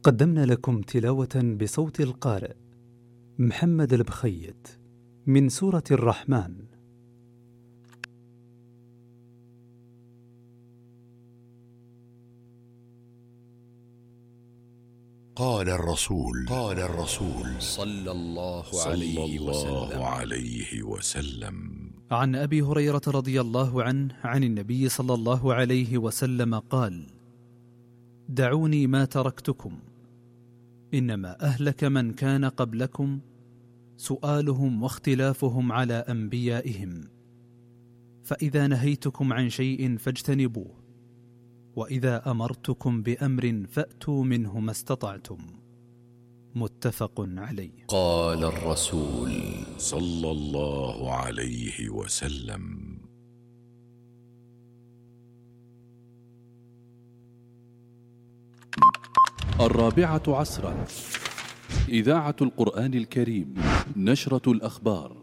قدمنا لكم تلاوة بصوت القارئ محمد البخيت من سورة الرحمن. قال الرسول صلى الله عليه وسلم عن أبي هريرة رضي الله عنه عن النبي صلى الله عليه وسلم قال: دعوني ما تركتكم، إنما أهلك من كان قبلكم سؤالهم واختلافهم على أنبيائهم، فإذا نهيتكم عن شيء فاجتنبوه، وإذا أمرتكم بأمر فأتوا منه ما استطعتم. متفق عليه. قال الرسول صلى الله عليه وسلم: 4 إذاعة القرآن الكريم، نشرة الأخبار.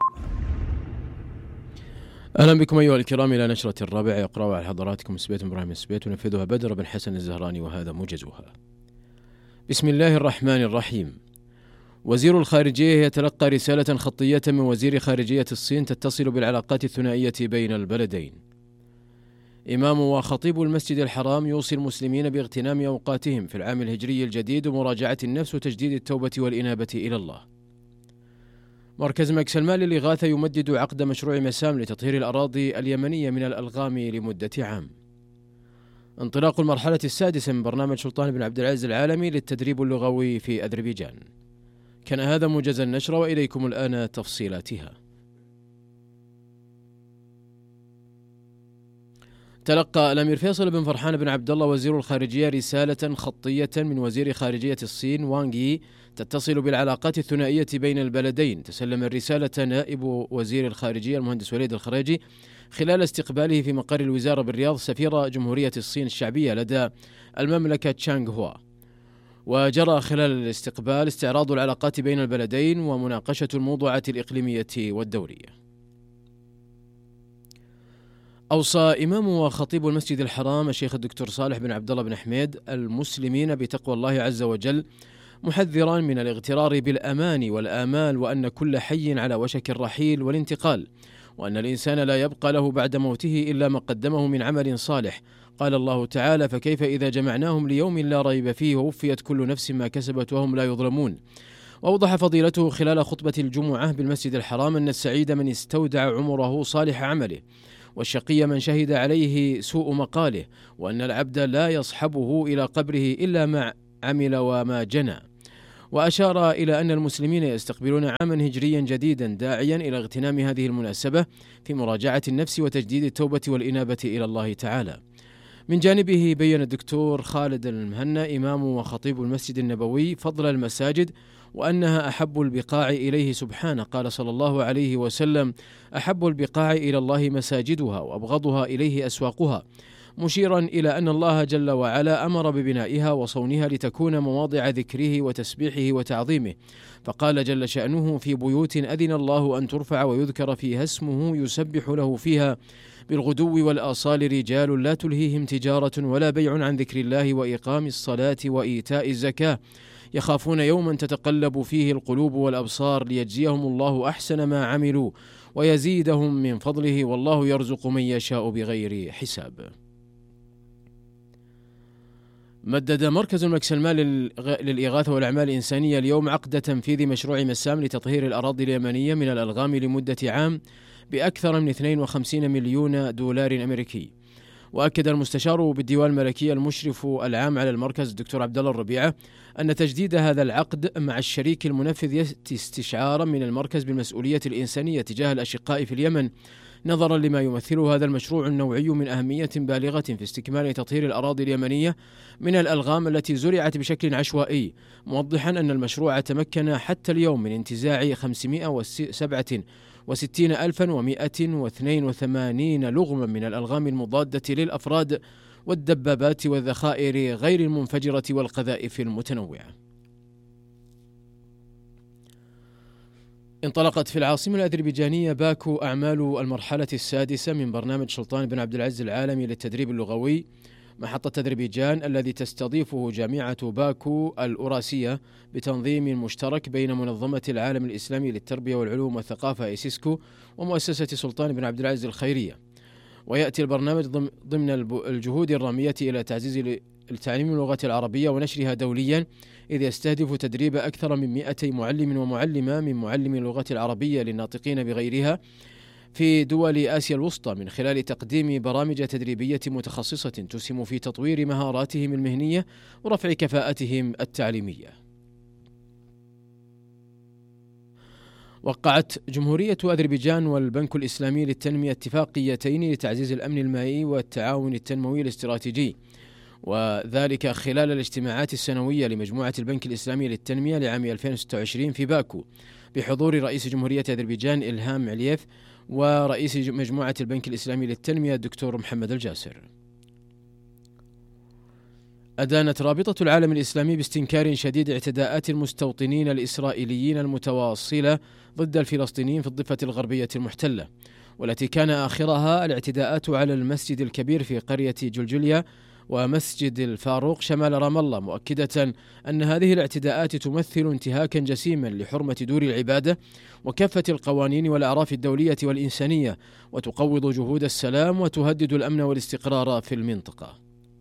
أهلا بكم أيها الكرام إلى نشرة الرابعة، يقرأ على حضراتكم سبيت إبراهيم السبيت ونفذها بدر بن حسن الزهراني، وهذا موجزها. بسم الله الرحمن الرحيم. وزير الخارجية يتلقى رسالة خطية من وزير خارجية الصين تتصل بالعلاقات الثنائية بين البلدين. إمام وخطيب المسجد الحرام يوصي المسلمين باغتنام أوقاتهم في العام الهجري الجديد ومراجعة النفس وتجديد التوبة والإنابة إلى الله. مركز مكس المال للإغاثة يمدد عقد مشروع مسام لتطهير الأراضي اليمنية من الألغام لمدة عام. انطلاق المرحلة السادسة من برنامج سلطان بن عبد العزيز العالمي للتدريب اللغوي في أذربيجان. كان هذا موجز النشرة، وإليكم الآن تفصيلاتها. تلقى الأمير فيصل بن فرحان بن عبد الله وزير الخارجية رسالة خطية من وزير خارجية الصين وانغ يي تتصل بالعلاقات الثنائية بين البلدين. تسلم الرسالة نائب وزير الخارجية المهندس وليد الخريجي خلال استقباله في مقر الوزارة بالرياض سفير جمهورية الصين الشعبية لدى المملكة تشانغ هوا. وجرى خلال الاستقبال استعراض العلاقات بين البلدين ومناقشة الموضوعات الإقليمية والدولية. أوصى إمام وخطيب المسجد الحرام الشيخ الدكتور صالح بن عبد الله بن حميد المسلمين بتقوى الله عز وجل، محذرا من الاغترار بالأمان والآمال، وأن كل حي على وشك الرحيل والانتقال، وأن الإنسان لا يبقى له بعد موته إلا ما قدمه من عمل صالح. قال الله تعالى: فكيف إذا جمعناهم ليوم لا ريب فيه ووفيت كل نفس ما كسبت وهم لا يظلمون. وأوضح فضيلته خلال خطبة الجمعة بالمسجد الحرام أن السعيد من استودع عمره صالح عمله، والشقي من شهد عليه سوء مقاله، وأن العبد لا يصحبه إلى قبره إلا ما عمل وما جنى. وأشار إلى أن المسلمين يستقبلون عاما هجريا جديدا، داعيا إلى اغتنام هذه المناسبة في مراجعة النفس وتجديد التوبة والإنابة إلى الله تعالى. من جانبه بيّن الدكتور خالد المهنا إمام وخطيب المسجد النبوي فضل المساجد، وأنها أحب البقاع إليه سبحانه. قال صلى الله عليه وسلم: أحب البقاع إلى الله مساجدها وأبغضها إليه أسواقها، مشيرا إلى أن الله جل وعلا أمر ببنائها وصونها لتكون مواضع ذكره وتسبيحه وتعظيمه. فقال جل شأنه: في بيوت أذن الله أن ترفع ويذكر فيها اسمه يسبح له فيها بالغدو والآصال رجال لا تلهيهم تجارة ولا بيع عن ذكر الله وإقام الصلاة وإيتاء الزكاة، يخافون يوما تتقلب فيه القلوب والأبصار، ليجزيهم الله أحسن ما عملوا ويزيدهم من فضله، والله يرزق من يشاء بغير حساب. مدد مركز مكس المال للإغاثة والأعمال الإنسانية اليوم عقد تنفيذ مشروع مسام لتطهير الأراضي اليمنية من الألغام لمدة عام بأكثر من 52 مليون دولار أمريكي. وأكد المستشار بالديوان الملكي المشرف العام على المركز الدكتور عبد الله الربيعة أن تجديد هذا العقد مع الشريك المنفذ يأتي استشعارا من المركز بالمسؤولية الإنسانية تجاه الأشقاء في اليمن، نظرا لما يمثله هذا المشروع النوعي من أهمية بالغة في استكمال تطهير الأراضي اليمنية من الألغام التي زرعت بشكل عشوائي، موضحا أن المشروع تمكن حتى اليوم من انتزاع 567,182 لغما من الألغام المضادة للأفراد والدبابات والذخائر غير المنفجرة والقذائف المتنوعة. انطلقت في العاصمة الأذربيجانية باكو أعمال المرحلة السادسة من برنامج سلطان بن عبد العزيز العالمي للتدريب اللغوي، محطة أذربيجان الذي تستضيفه جامعة باكو الأوراسية بتنظيم مشترك بين منظمة العالم الإسلامي للتربية والعلوم والثقافة إيسيسكو ومؤسسة سلطان بن عبد العزيز الخيرية. ويأتي البرنامج ضمن الجهود الرامية إلى تعزيز تعليم اللغة العربية ونشرها دوليا، إذ يستهدف تدريب أكثر من 200 معلم ومعلمة من معلمي اللغة العربية للناطقين بغيرها في دول آسيا الوسطى، من خلال تقديم برامج تدريبية متخصصة تسهم في تطوير مهاراتهم المهنية ورفع كفاءتهم التعليمية. وقعت جمهورية أذربيجان والبنك الإسلامي للتنمية اتفاقيتين لتعزيز الأمن المائي والتعاون التنموي الاستراتيجي، وذلك خلال الاجتماعات السنوية لمجموعة البنك الإسلامي للتنمية لعام 2026 في باكو، بحضور رئيس جمهورية أذربيجان إلهام علييف ورئيس مجموعة البنك الإسلامي للتنمية الدكتور محمد الجاسر. أدانت رابطة العالم الإسلامي باستنكار شديد اعتداءات المستوطنين الإسرائيليين المتواصلة ضد الفلسطينيين في الضفة الغربية المحتلة، والتي كان آخرها الاعتداءات على المسجد الكبير في قرية جلجليا ومسجد الفاروق شمال رام الله، مؤكدة أن هذه الاعتداءات تمثل انتهاكا جسيما لحرمة دور العبادة وكافة القوانين والأعراف الدولية والإنسانية، وتقوض جهود السلام وتهدد الأمن والاستقرار في المنطقة.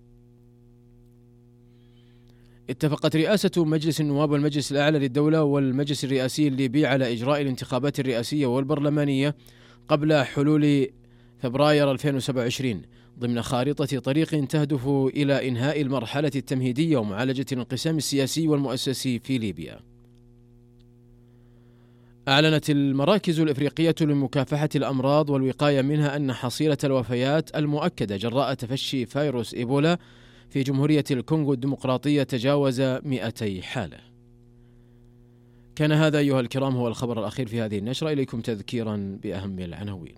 اتفقت رئاسة مجلس النواب والمجلس الأعلى للدولة والمجلس الرئاسي الليبي على إجراء الانتخابات الرئاسية والبرلمانية قبل حلول فبراير 2027 ضمن خارطة طريق تهدف إلى إنهاء المرحلة التمهيدية ومعالجة الانقسام السياسي والمؤسسي في ليبيا. أعلنت المراكز الإفريقية لمكافحة الأمراض والوقاية منها أن حصيلة الوفيات المؤكدة جراء تفشي فيروس إيبولا في جمهورية الكونغو الديمقراطية تجاوز 200 حالة. كان هذا أيها الكرام هو الخبر الأخير في هذه النشرة. إليكم تذكيرا بأهم العناوين.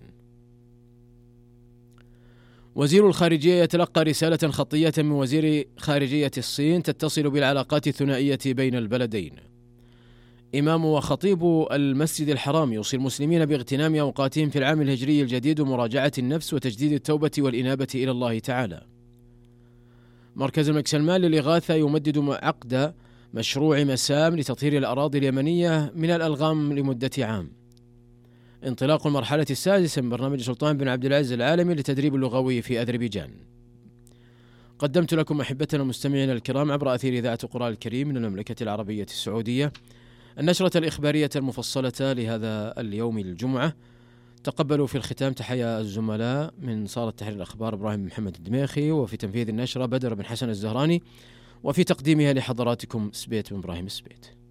وزير الخارجية يتلقى رسالة خطية من وزير خارجية الصين تتصل بالعلاقات الثنائية بين البلدين. إمام وخطيب المسجد الحرام يوصي المسلمين باغتنام أوقاتهم في العام الهجري الجديد ومراجعة النفس وتجديد التوبة والإنابة إلى الله تعالى. مركز الملك سلمان للإغاثة يمدد عقد مشروع مسام لتطهير الأراضي اليمنية من الألغام لمدة عام. انطلاق المرحلة السادسة من برنامج سلطان بن عبد العزيز العالمي للتدريب اللغوي في أذربيجان. قدمت لكم أحبتنا المستمعين الكرام عبر أثير إذاعة القرآن الكريم من المملكة العربية السعودية النشرة الإخبارية المفصلة لهذا اليوم الجمعة. تقبلوا في الختام تحية الزملاء من صالة تحرير الأخبار إبراهيم محمد الدميخي، وفي تنفيذ النشرة بدر بن حسن الزهراني، وفي تقديمها لحضراتكم سبيت بن إبراهيم سبيت.